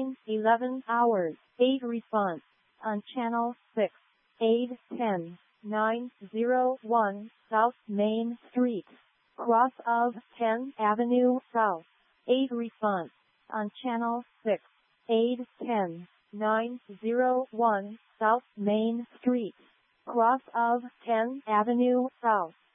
11 hours, 8 response. On channel 6, 810-901 South Main Street, cross of 10th Avenue South, 8 response. On channel 6, 810-901 South Main Street, cross of 10th Avenue South.